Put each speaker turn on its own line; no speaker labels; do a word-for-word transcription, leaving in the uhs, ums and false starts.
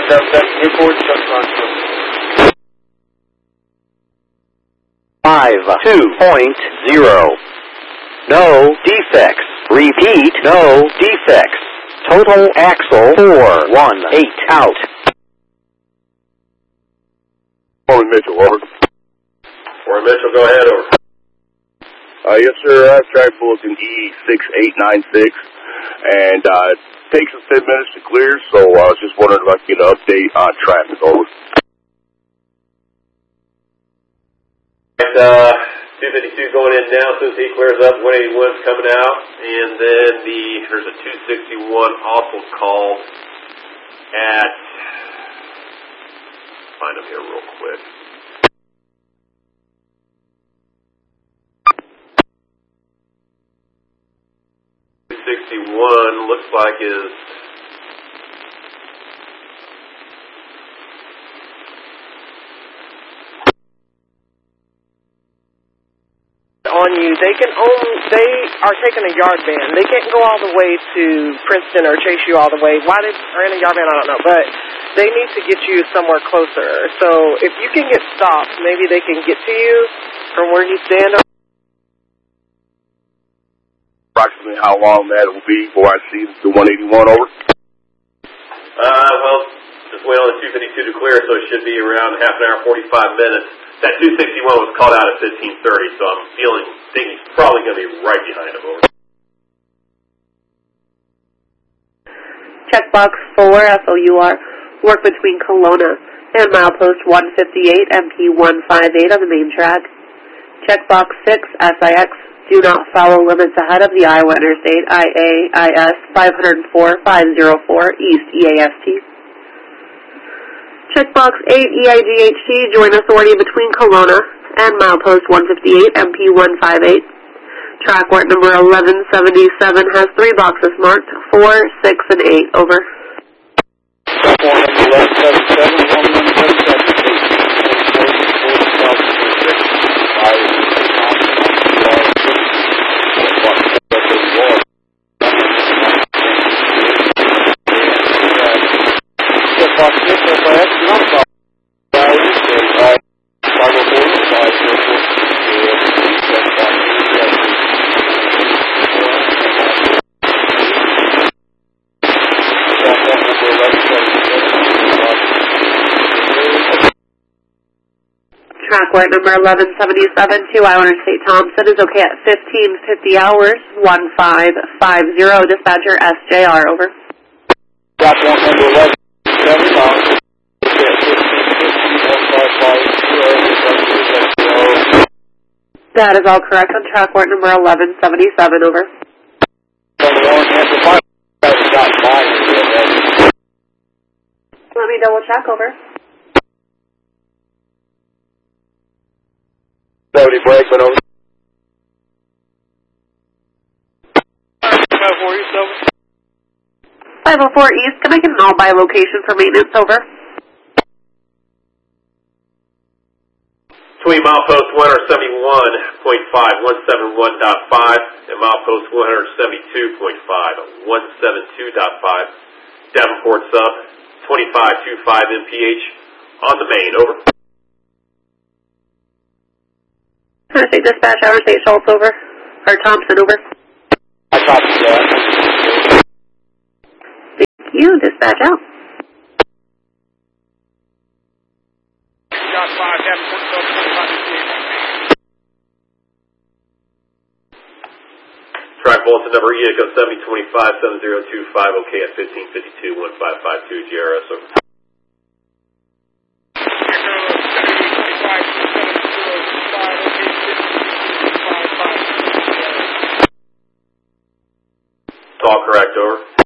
seven seven, report, just Knoxville.
five two point zero. No defects. Repeat, no defects. Total axle four one eight out.
Warren Mitchell, over.
Warren Mitchell, go ahead, over.
Uh, yes, sir. I have track bulletin E six eight nine six, and uh, it takes us ten minutes to clear, so I uh, was just wondering if I could get an update on traffic, over.
And, uh, two fifty-two going in now, as soon as he clears up, one eighty-one's coming out, and then the, there's a two sixty-one also called at, find him here real quick. two sixty-one looks like is
on you. They can own, they are taking a yard ban. They can't go all the way to Princeton or chase you all the way. Why they are in a yard ban, I don't know, but they need to get you somewhere closer. So if you can get stopped, maybe they can get to you from where you stand.
Approximately how long that will be before I see the one eighty-one, over?
Uh, well, just wait on the two fifty-two to clear, so it should be around half an hour, forty-five minutes. That two sixty-one was called out at fifteen thirty, so I'm feeling, thinking he's probably going to be right behind him, over.
Checkbox four, F O U R, work between Kelowna and milepost one fifty-eight, M P one fifty-eight on the main track. Checkbox six, S I X, do not follow limits ahead of the Iowa Interstate, I A I S five oh four, five oh four, East E A S T. Checkbox eight, E I G H T, join authority between Kelowna and milepost one fifty-eight, M P one fifty-eight. Track work number eleven seventy-seven has three boxes marked, four, six, and eight, over.
Track one, eleven seventy-seven, one one seven seven,
Track work number eleven seventy-seven to Iowa Interstate Thompson is okay at fifteen fifty hours, one five five zero. Dispatcher S J R, over.
Track one, number eleven seventy-seven, Thompson.
That is all correct on track work number eleven seventy-seven, over. Let me double check, over.
seventy Brakeman, over.
five oh four East, over.
five oh four East, can I get an all-by location for maintenance, over?
Between milepost one seventy-one point five, one seventy-one point five, and milepost one seventy-two point five, one seventy-two point five, Davenport sub, twenty-five twenty-five M P H, on the main, over.
Interstate Dispatch, Interstate Schultz, over. Or Thompson, over.
I copy that.
Thank you, dispatch out.
Got five, Davenport sub, twenty-five twenty-eight.
Track bulletin number E, echo seventy twenty-five, seven oh two five, okay at fifteen fifty-two, one five five two, G R S, over. All correct, over.